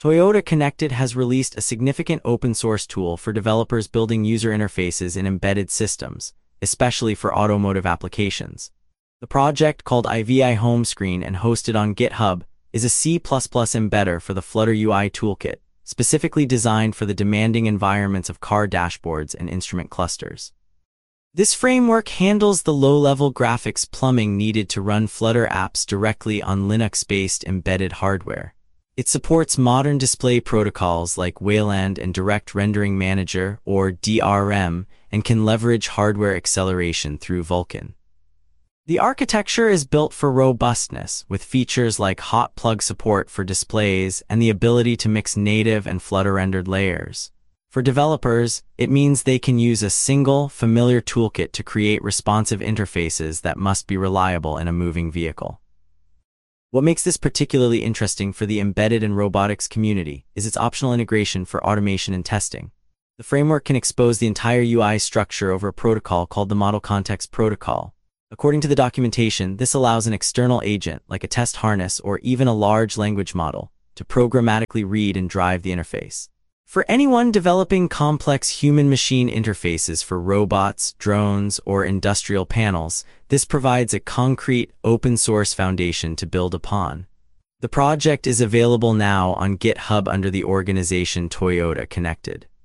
Toyota Connected has released a significant open-source tool for developers building user interfaces in embedded systems, especially for automotive applications. The project, called IVI Homescreen and hosted on GitHub, is a C++ embedder for the Flutter UI toolkit, specifically designed for the demanding environments of car dashboards and instrument clusters. This framework handles the low-level graphics plumbing needed to run Flutter apps directly on Linux-based embedded hardware. It supports modern display protocols like Wayland and Direct Rendering Manager, or DRM, and can leverage hardware acceleration through Vulkan. The architecture is built for robustness, with features like hot plug support for displays and the ability to mix native and Flutter-rendered layers. For developers, it means they can use a single, familiar toolkit to create responsive interfaces that must be reliable in a moving vehicle. What makes this particularly interesting for the embedded and robotics community is its optional integration for automation and testing. The framework can expose the entire UI structure over a protocol called the Model Context Protocol. According to the documentation, this allows an external agent, like a test harness or even a large language model, to programmatically read and drive the interface. For anyone developing complex human-machine interfaces for robots, drones, or industrial panels, this provides a concrete, open-source foundation to build upon. The project is available now on GitHub under the organization Toyota Connected.